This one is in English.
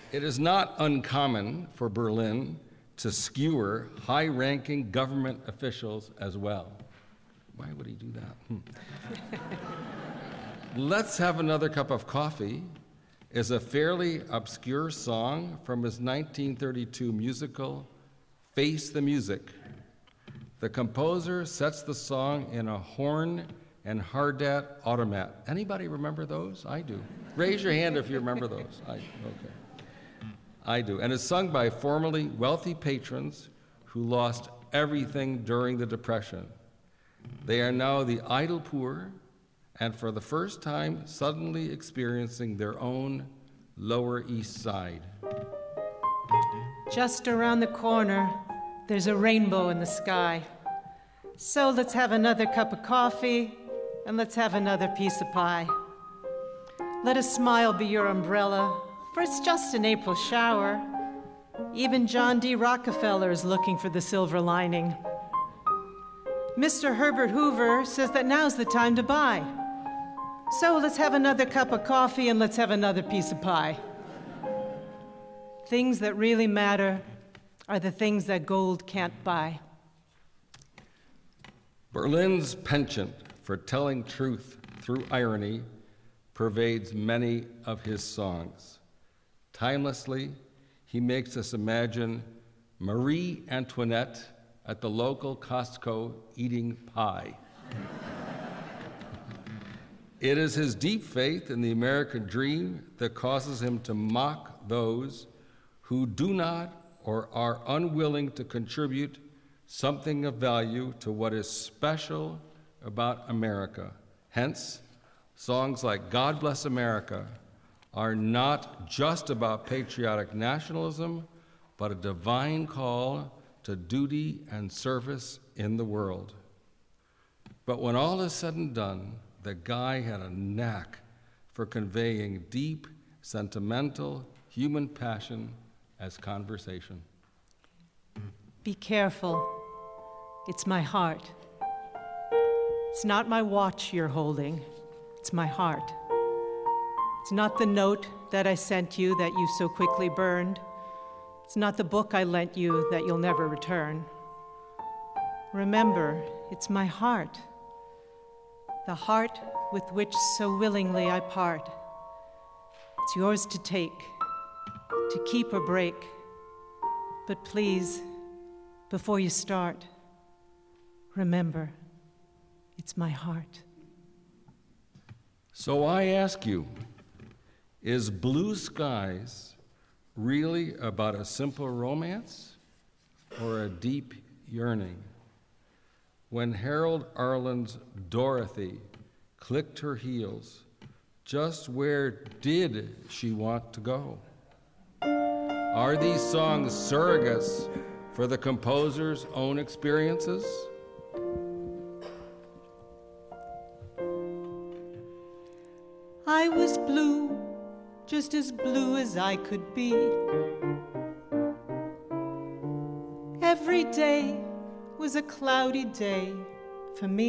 It is not uncommon for Berlin to skewer high-ranking government officials as well. Why would he do that? Let's Have Another Cup of Coffee is a fairly obscure song from his 1932 musical, Face the Music. The composer sets the song in a Horn and Hardat automat. Anybody remember those? I do. Raise your hand if you remember those. Okay. I do. And it's sung by formerly wealthy patrons who lost everything during the Depression. They are now the idle poor, and for the first time suddenly experiencing their own Lower East Side. Just around the corner, there's a rainbow in the sky. So let's have another cup of coffee, and let's have another piece of pie. Let a smile be your umbrella, for it's just an April shower. Even John D. Rockefeller is looking for the silver lining. Mr. Herbert Hoover says that now's the time to buy. So let's have another cup of coffee and let's have another piece of pie. Things that really matter are the things that gold can't buy. Berlin's penchant for telling truth through irony pervades many of his songs. Timelessly, he makes us imagine Marie Antoinette at the local Costco eating pie. It is his deep faith in the American dream that causes him to mock those who do not or are unwilling to contribute something of value to what is special about America. Hence, songs like God Bless America are not just about patriotic nationalism, but a divine call to duty and service in the world. But when all is said and done, the guy had a knack for conveying deep, sentimental, human passion as conversation. Be careful. It's my heart. It's not my watch you're holding. It's my heart. It's not the note that I sent you that you so quickly burned. It's not the book I lent you that you'll never return. Remember, it's my heart. The heart with which so willingly I part. It's yours to take, to keep or break. But please, before you start, remember, it's my heart. So I ask you, is Blue Skies really about a simple romance or a deep yearning? When Harold Arlen's Dorothy clicked her heels, just where did she want to go? Are these songs surrogates for the composer's own experiences? I was blue, just as blue as I could be. Every day was a cloudy day for me.